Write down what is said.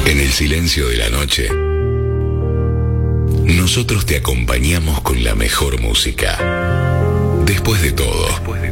En el silencio de la noche, nosotros te acompañamos con la mejor música. Después de todo,